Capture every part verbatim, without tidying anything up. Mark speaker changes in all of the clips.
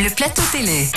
Speaker 1: Le plateau télé.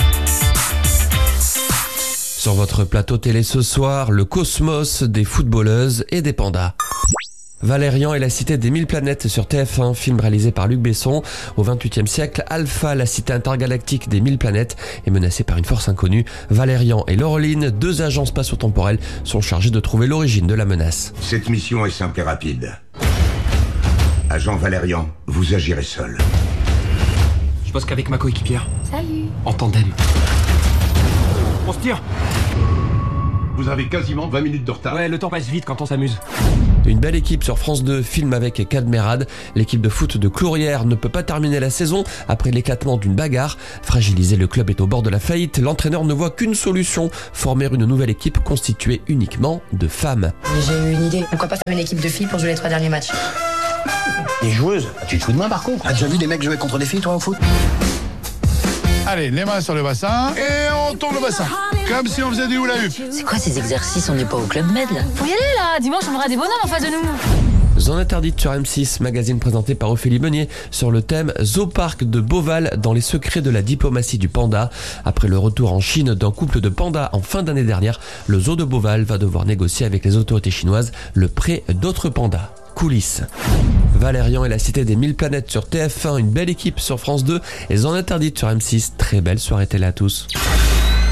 Speaker 2: Sur votre plateau télé ce soir, le cosmos des footballeuses et des pandas. Valérian et la cité des mille planètes sur T F un, film réalisé par Luc Besson. Au vingt-huitième siècle, Alpha, la cité intergalactique des mille planètes, est menacée par une force inconnue. Valérian et Laureline, deux agents spatio-temporels, sont chargés de trouver l'origine de la menace.
Speaker 3: Cette mission est simple et rapide. Agent Valérian, vous agirez seul.
Speaker 4: Je bosse qu'avec ma coéquipière.
Speaker 5: Salut.
Speaker 4: En tandem. On se tire.
Speaker 6: Vous avez quasiment vingt minutes de retard.
Speaker 4: Ouais, le temps passe vite quand on s'amuse.
Speaker 2: Une belle équipe sur France deux, film avec Cadmerade. L'équipe de foot de Clourières ne peut pas terminer la saison après l'éclatement d'une bagarre. Fragilisé, le club est au bord de la faillite. L'entraîneur ne voit qu'une solution, former une nouvelle équipe constituée uniquement de femmes.
Speaker 5: J'ai eu une idée. Pourquoi pas faire une équipe de filles pour jouer les trois derniers matchs?
Speaker 7: Les joueuses, tu te fous de moi par contre? T'as déjà vu des mecs jouer contre des filles toi au foot?
Speaker 8: Allez, les mains sur le bassin et on tourne le bassin. Comme si on faisait du hula hoop.
Speaker 9: C'est quoi ces exercices? On n'est pas au Club Med là?
Speaker 10: Faut y aller là, dimanche on aura des bonhommes en face de nous.
Speaker 2: Zone interdite sur M six, magazine présenté par Ophélie Meunier sur le thème Zoopark de Beauval dans les secrets de la diplomatie du panda. Après le retour en Chine d'un couple de pandas en fin d'année dernière, le zoo de Beauval va devoir négocier avec les autorités chinoises le prêt d'autres pandas. Coulisses. Valérian et la cité des mille planètes sur T F un, une belle équipe sur France deux et Zone interdite sur M six. Très belle soirée télé à tous.